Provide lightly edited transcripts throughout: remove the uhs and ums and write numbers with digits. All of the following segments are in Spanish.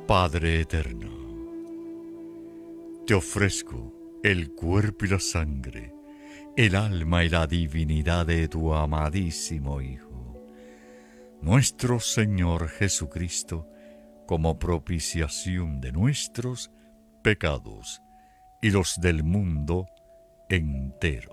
Padre eterno, te ofrezco el cuerpo y la sangre, el alma y la divinidad de tu amadísimo Hijo, nuestro Señor Jesucristo, como propiciación de nuestros pecados y los del mundo entero.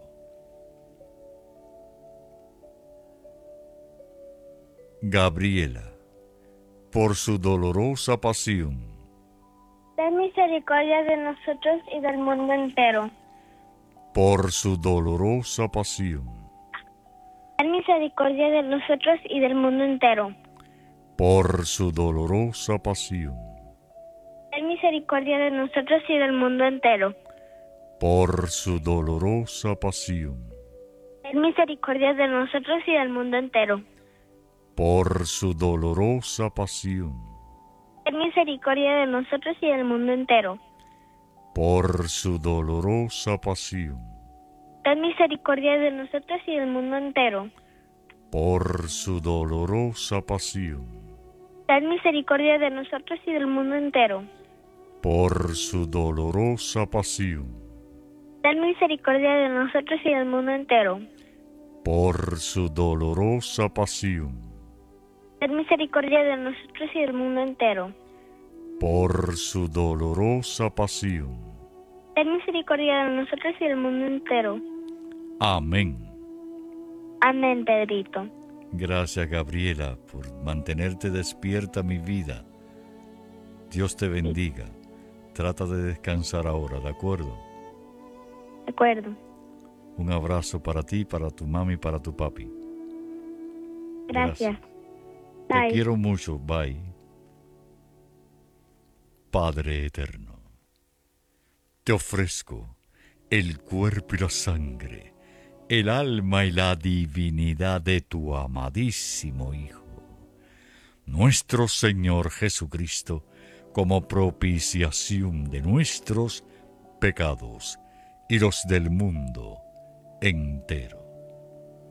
Gabriela, por su dolorosa pasión, ten misericordia de nosotros y del mundo entero. por su dolorosa pasión, Ten misericordia de nosotros y del mundo entero. por su dolorosa pasión, Ten misericordia de nosotros y del mundo entero. por su dolorosa pasión, Ten misericordia de nosotros y del mundo entero. por su dolorosa pasión, Ten misericordia de nosotros y del mundo entero. por su dolorosa pasión, Ten misericordia de nosotros y del mundo entero. por su dolorosa pasión, Ten misericordia de nosotros y del mundo entero. por su dolorosa pasión, Ten misericordia de nosotros y del mundo entero. por su dolorosa pasión, Ten misericordia de nosotros y del mundo entero. por su dolorosa pasión. Ten misericordia de nosotros y del mundo entero. Amén. Amén, Pedrito. Gracias, Gabriela, por mantenerte despierta, mi vida. Dios te bendiga. Trata de descansar ahora, ¿de acuerdo? De acuerdo. Un abrazo para ti, para tu mami y para tu papi. Gracias. Te Bye. quiero mucho. Bye. Padre eterno, te ofrezco el cuerpo y la sangre, el alma y la divinidad de tu amadísimo Hijo, nuestro Señor Jesucristo, como propiciación de nuestros pecados y los del mundo entero.